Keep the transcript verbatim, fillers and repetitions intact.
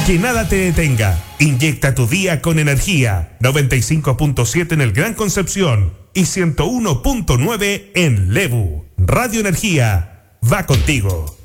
Que nada te detenga. Inyecta tu día con energía. noventa y cinco punto siete en el Gran Concepción y ciento uno punto nueve en Lebu. Radio Energía va contigo.